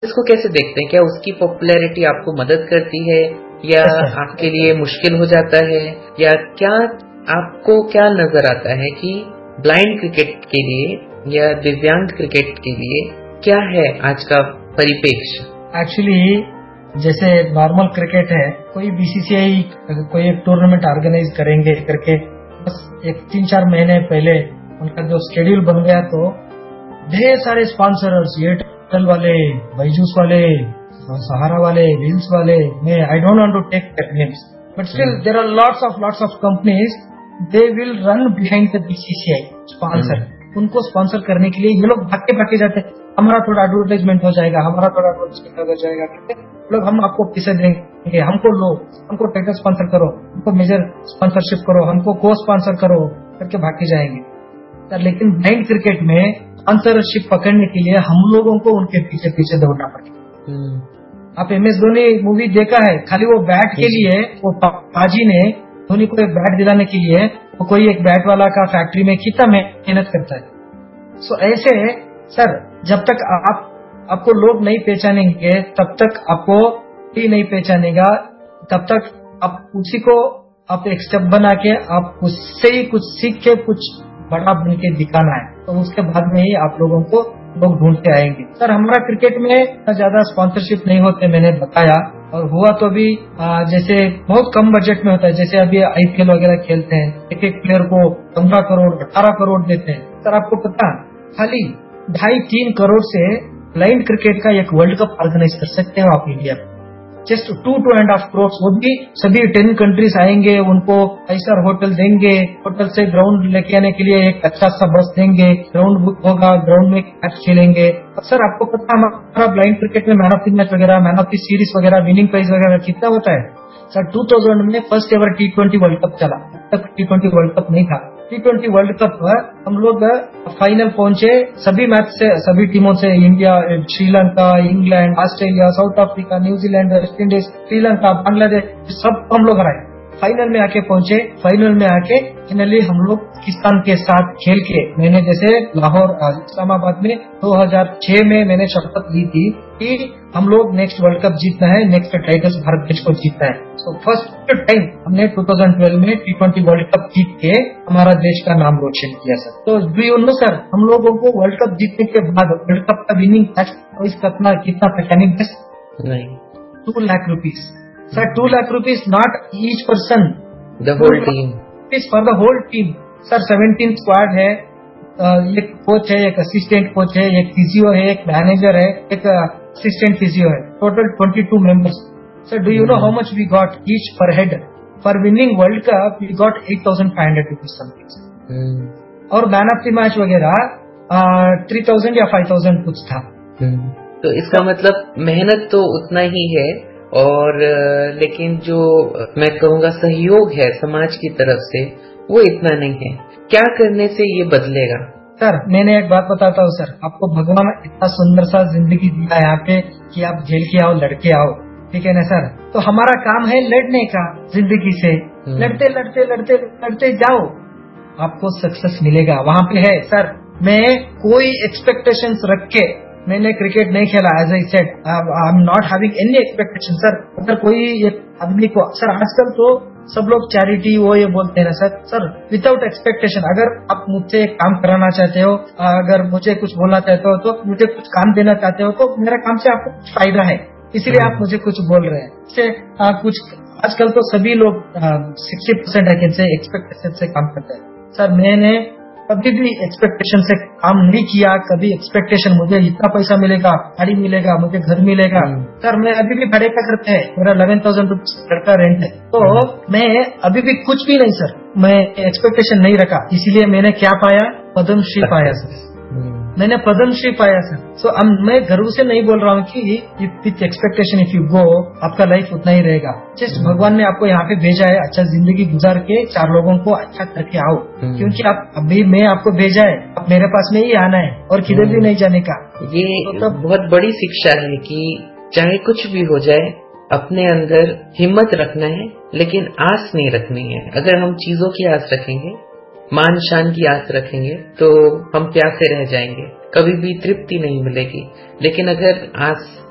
इसको कैसे देखते हैं? क्या उसकी पॉपुलैरिटी आपको मदद करती है या आपके लिए मुश्किल हो जाता है, या क्या आपको क्या नजर आता है कि ब्लाइंड क्रिकेट के लिए या दिव्यांग क्रिकेट के लिए क्या है आज का परिप्रेक्ष्य? एक्चुअली जैसे नॉर्मल क्रिकेट है, कोई बीसीसीआई कोई एक टूर्नामेंट ऑर्गेनाइज करेंगे करके बस एक 3-4 महीने पहले उनका जो शेड्यूल बन गया तो ढेर सारे स्पॉन्सर्स, एयरटेल वाले, बाइजूस वाले, सहारा वाले, व्हील्स वाले, मैं I don't want to take that names, but still there are lots of companies, they will run behind the BCCI sponsor. उनको स्पॉन्सर करने के लिए ये लोग भाग के जाते हैं, हमारा थोड़ा एडवर्टाइजमेंट हो जाएगा, हमारा थोड़ा एडवर्टाइजमेंट हो जाएगा, लोग हम आपको पैसे देंगे, हमको लो, हमको टाइटल स्पॉन्सर करो, हमको मेजर स्पॉन्सरशिप करो, हमको को स्पॉन्सर करो करके भाग के जाएंगे। लेकिन ब्लाइंड क्रिकेट में स्पॉन्सरशिप पकड़ने के लिए हम लोगों को उनके पीछे पीछे दौड़ना पड़ेगा। आप MS धोनी मूवी देखा है, खाली वो बैट के लिए, वो पाजी ने धोनी को एक बैट दिलाने के लिए वो कोई एक बैट वाला का फैक्ट्री में कितना मेहनत करता है। सो ऐसे सर, जब तक आपको लोग नहीं पहचानेंगे तब तक आपको ही नहीं पहचानेगा, तब तक आप उसी को आप एक स्टेप बना के आप उससे ही कुछ सीख के कुछ बड़ा बन के दिखाना है, तो उसके बाद में ही आप लोगों को लोग ढूंढते आएंगे। सर हमारा क्रिकेट में ज्यादा स्पॉन्सरशिप नहीं होते, मैंने बताया, और हुआ तो भी जैसे बहुत कम बजट में होता है। जैसे अभी IPL वगैरह खेलते हैं, एक प्लेयर को 15 करोड़ 18 करोड़ देते हैं। सर आपको पता, खाली 2.5-3 करोड़ से ब्लाइंड क्रिकेट का एक वर्ल्ड कप ऑर्गेनाइज कर सकते हो आप इंडिया में। जस्ट 2-2.5 करोड़, वो भी सभी 10 कंट्रीज आएंगे, उनको 5-स्टार होटल देंगे, होटल से ग्राउंड लेके आने के लिए एक अच्छा सा बस देंगे, ग्राउंड बुक होगा, ग्राउंड में मैच खेलेंगे। सर आपको पता हमारा ब्लाइंड क्रिकेट में मैन ऑफ द मैच वगैरह, मैन ऑफ द सीरीज वगैरह, विनिंग प्राइज वगैरह कितना होता है? सर 2000 में first ever T20 world cup चला, तब T20 वर्ल्ड कप नहीं था। T20 वर्ल्ड कप हम लोग फाइनल पहुंचे सभी मैच से, सभी टीमों से, India, Sri Lanka, England, Australia, south Africa, New Zealand, West Indies, Sri Lanka, Bangladesh, सब हम लोग हराए। फाइनल में आके पहुंचे, फाइनल में आके फाइनली हम लोग पाकिस्तान के साथ खेल के, मैंने जैसे लाहौर इस्लामाबाद में 2006 में मैंने शपथ ली थी कि हम लोग नेक्स्ट वर्ल्ड कप जीतना है, नेक्स्ट टाइटल्स भारत देश को जीतना है। तो फर्स्ट टाइम हमने 2012 में T20 वर्ल्ड कप जीत के हमारा देश का नाम रोशन किया सर। तो डू यू नो सर, हम लोगों को वर्ल्ड कप जीतने के बाद वर्ल्ड कप का विनिंग प्राइस कितना था? Can you guess? नहीं। 2 lakh rupees sir. 2 lakh rupees not each person, the whole team, for the whole team. Sir 17 squad है, एक कोच है, एक असिस्टेंट कोच है, एक फिजियो है, एक मैनेजर है, एक असिस्टेंट फिजियो है, total 22 members. Sir do you know how much we got each पर head? For winning world cup we got 8,500 rupees something, और मैन ऑफ द मैच वगैरह 3,000 या 5,000 कुछ था। तो इसका मतलब मेहनत तो उतना ही है, और लेकिन जो मैं कहूँगा सहयोग है समाज की तरफ से वो इतना नहीं है। क्या करने से ये बदलेगा? सर मैंने एक बात बताता हूँ सर, आपको भगवान इतना सुंदर सा जिंदगी दिया है यहाँ पे कि आप झेल के आओ, लड़के आओ, ठीक है ना सर? तो हमारा काम है लड़ने का जिंदगी से, लड़ते लड़ते लड़ते लड़ते जाओ, आपको सक्सेस मिलेगा। वहाँ पे है सर, मैं कोई एक्सपेक्टेशंस रख के मैंने क्रिकेट नहीं खेला। As I said, I am not having any expectation sir. अगर कोई एक आदमी को, सर आजकल तो सब लोग चैरिटी वो ये बोलते हैं ना सर, सर विदाउट एक्सपेक्टेशन, अगर आप मुझसे एक काम कराना चाहते हो, अगर मुझे कुछ बोलना चाहते हो, तो मुझे कुछ काम देना चाहते हो, तो मेरा काम से आपको कुछ फायदा है, इसलिए आप मुझे कुछ बोल रहे हैं। इससे कुछ आजकल तो सभी लोग 60% एक्सपेक्टेशन से काम करते हैं। सर मैंने कभी भी एक्सपेक्टेशन से काम नहीं किया, कभी एक्सपेक्टेशन मुझे इतना पैसा मिलेगा, गाड़ी मिलेगा, मुझे घर मिलेगा। सर मैं अभी भी भाड़े का करते हैं, मेरा 11,000 रुपीज घर का रेंट है, तो मैं अभी भी कुछ भी नहीं सर, मैं एक्सपेक्टेशन नहीं रखा, इसीलिए मैंने क्या पाया? पद्मश्री पाया सर, मैंने पद्मश्री पाया सर। सो मैं गर्व से नहीं बोल रहा हूँ कि with expectation if you go, आपका लाइफ उतना ही रहेगा। जस्ट भगवान ने आपको यहाँ पे भेजा है, अच्छा जिंदगी गुजार के 4 लोगों को अच्छा करके आओ, क्योंकि आप अभी मैं आपको भेजा है, अब मेरे पास में ही आना है और किधर भी नहीं जाने का। ये तो बहुत बड़ी शिक्षा है कि चाहे कुछ भी हो जाए, अपने अंदर हिम्मत रखना है, लेकिन आस नहीं रखनी है। अगर हम चीजों की आस रखेंगे, मान शान की आस रखेंगे, तो हम प्यासे रह जाएंगे, कभी भी तृप्ति नहीं मिलेगी। लेकिन अगर आस